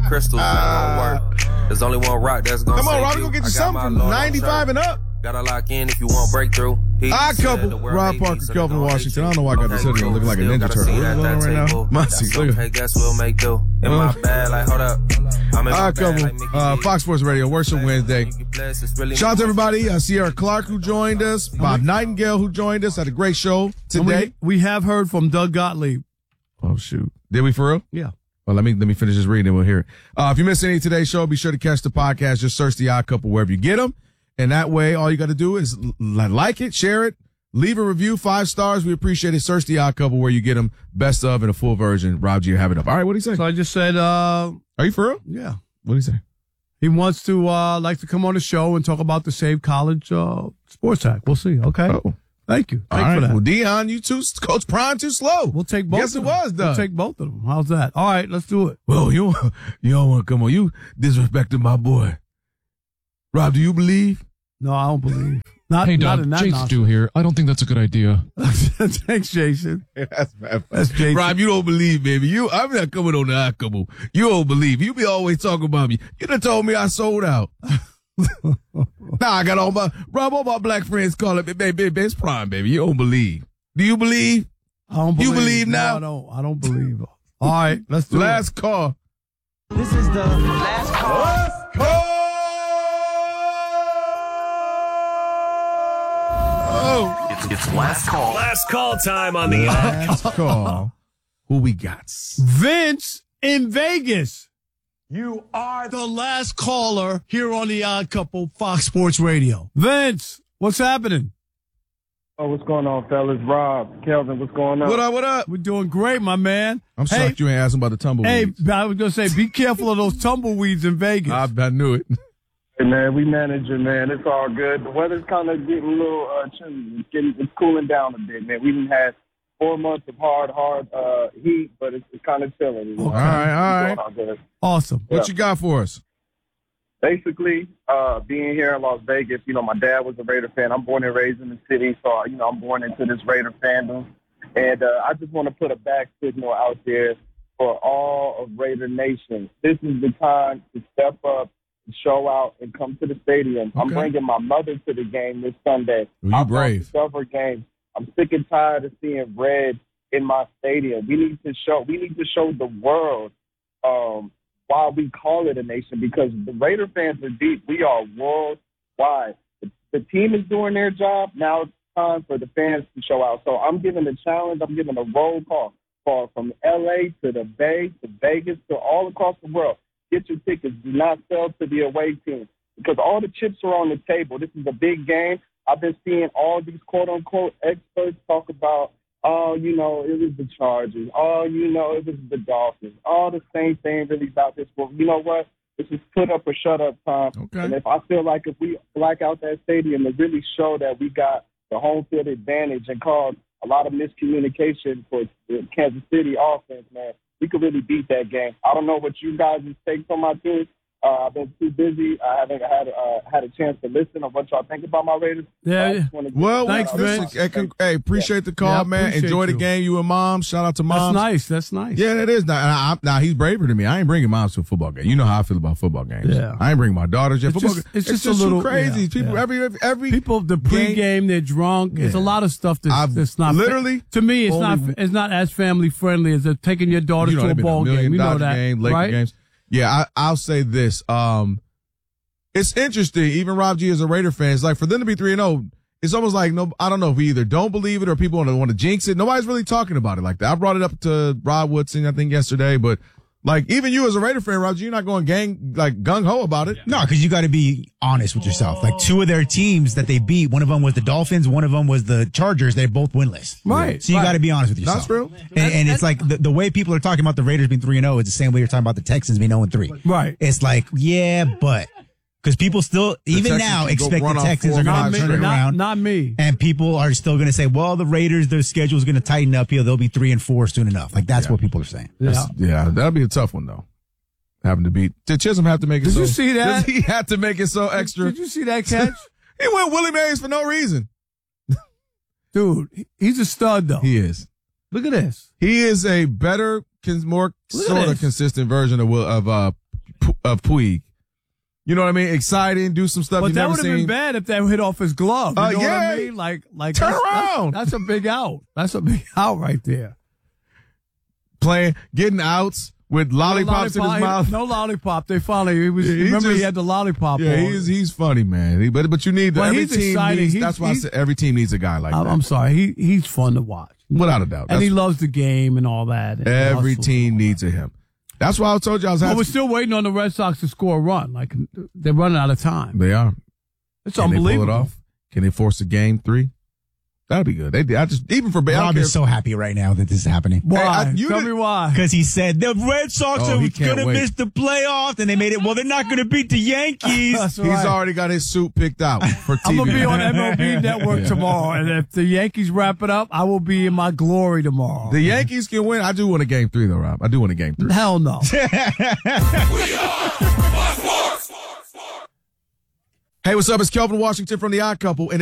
crystals, that won't work. There's only one rock that's gonna Come on, save Rob, you. go get you I got something my from Lord on 95 shirt. and up. Gotta lock in if you want breakthrough. Odd Couple, Rob Parker, Kelvin Washington. I don't know why I got this hoodie on looking like a Ninja Turtle. What's going on right now? Muncie, look at guess we'll make do. In my bag, like, hold up. Odd Couple, Fox Sports Radio, Worship Wednesday. Shout out to everybody. Sierra Clark, who joined us. Bob Nightingale, who joined us. Had a great show today. We have heard from Doug Gottlieb. Oh, shoot. Did we for real? Yeah. Well, let me finish this reading and we'll hear it. If you missed any of today's show, be sure to catch the podcast. Just search The Odd Couple wherever you get them. And that way, all you got to do is like it, share it, leave a review, 5 stars. We appreciate it. Search The Odd Couple where you get them. Best of and a full version. Rob G, have it up. All right, what do you say? So I just said, are you for real? Yeah. What do you say? He wants to, like to come on the show and talk about the Save College, sports act. We'll see. Okay. Oh. Thank you. All Thanks right. for that. Well, Dion, you too, Coach Prime too slow. We'll take both. Yes, of it them. was, Doug. We'll take both of them. How's that? All right, let's do it. Well, you don't want to come on. You disrespecting my boy. Rob, do you believe? No, I don't believe. Not, hey, not Doug, in that Jason Stu here. I don't think that's a good idea. Thanks, Jason. That's bad. That's Jason. Rob, you don't believe, baby. I'm not coming on the Odd Couple. You don't believe. You be always talking about me. You done told me I sold out. Now I got all my black friends calling me, baby, it's Prime, baby. You don't believe. Do you believe? I don't believe. You believe now? No, I don't believe. All right, let's do Last call. This is the last call. Last call. Oh, It's last call. Last call time on the last call. Who we got? Vince in Vegas. You are the last caller here on the Odd Couple, Fox Sports Radio. Vince, what's happening? Oh, what's going on, fellas? Rob, Kelvin, what's going on? What up? We're doing great, my man. I'm shocked you ain't asking about the tumbleweeds. Hey, I was going to say, be careful of those tumbleweeds in Vegas. I knew it. Hey, man, we manage it, man. It's all good. The weather's kind of getting a little chilly. It's cooling down a bit, man. We didn't have 4 months of hard heat, but it's kind of chilling. All right. Awesome. What you got for us? Basically, being here in Las Vegas, my dad was a Raider fan. I'm born and raised in the city, so, I'm born into this Raider fandom. And I just want to put a back signal out there for all of Raider Nation. This is the time to step up, show out, and come to the stadium. Okay. I'm bringing my mother to the game this Sunday. You brave. Discover games. I'm sick and tired of seeing red in my stadium. We need to show the world why we call it a nation, because the Raider fans are deep. We are worldwide. The team is doing their job. Now it's time for the fans to show out. So I'm giving a challenge. I'm giving a roll call from L.A. to the Bay to Vegas to all across the world. Get your tickets. Do not sell to the away team, because all the chips are on the table. This is a big game. I've been seeing all these quote-unquote experts talk about, it was the Chargers. It was the Dolphins. All the same thing really about this. Well, you know what? This is put up or shut up time. Okay. And if I feel like if we black out that stadium and really show that we got the home field advantage and cause a lot of miscommunication for the Kansas City offense, man, we could really beat that game. I don't know what you guys' takes on my team. I've been too busy. I haven't had a chance to listen to what y'all think about my Raiders. Yeah. Well, thanks, Vince. Hey, appreciate the call, man. Enjoy the game. You and Mom. Shout out to Mom. That's nice. Yeah, that is. Now, he's braver than me. I ain't bringing Moms to a football game. You know how I feel about football games. Yeah. I ain't bringing my daughters to football games. It's just a little crazy. Yeah, people, every people, the pregame, they're drunk. Yeah. It's a lot of stuff that's not literally. To me, it's not as family friendly as taking your daughters to a ball game. You know that, Laker games. Yeah, I'll say this. It's interesting. Even Rob G as a Raider fan, it's like for them to be 3-0, it's almost like I don't know if we either don't believe it or people want to jinx it. Nobody's really talking about it like that. I brought it up to Rod Woodson, I think, yesterday, but like even you as a Raider fan, Rob G, you're not going gung ho about it. No, because you got to be honest with yourself. Like 2 of their teams that they beat, one of them was the Dolphins, one of them was the Chargers. They're both winless. Right. So you got to be honest with yourself. That's real. And it's like the way people are talking about the Raiders being 3-0 is the same way you're talking about the Texans being 0-3. Right. It's like, yeah, but. Because people still, even now, expect the Texans are going to turn it around. Not me. And people are still going to say, well, the Raiders, their schedule is going to tighten up here. They'll be 3-4 soon enough. Like, that's what people are saying. Yeah, that'll be a tough one, though. Having to beat. Did Chisholm have to make it Did you see that? He had to make it so extra. Did you see that catch? He went Willie Mays for no reason. Dude, he's a stud, though. He is. Look at this. He is a better, more sort of consistent version of Puig. You know what I mean? Exciting, do some stuff But you've that never would have been seen. bad if that hit off his glove. You know what yeah. I mean? Like Turn that's, around. That's a big out. That's a big out right there. Getting outs with lollipops in his mouth. No lollipop. They finally, he had the lollipop Yeah, on. he's funny, man. But you need Well, every he's team exciting. needs. That's why I said every team needs a guy like that. I'm sorry. He's fun to watch. Without a doubt. And he loves the game and all that. And Every hustles team and all needs him. That's why I told you I was that. happy. But we're still waiting on the Red Sox to score a run. Like, they're running out of time. They are. It's Can unbelievable. they pull it off? Can they force a game 3? That'd be good. Even for Rob is so happy right now that this is happening. Why? Tell me why. Because he said the Red Sox Oh, are he can't going to wait. miss the playoffs, and they made it. Well, they're not going to beat the Yankees. That's He's right. already got his suit picked out for TV. I'm going to be on MLB Network tomorrow. And if the Yankees wrap it up, I will be in my glory tomorrow. The Yankees can win. I do want a game 3, though, Rob. I do want a game 3. Hell no. Hey, what's up? It's Kelvin Washington from The Odd Couple. And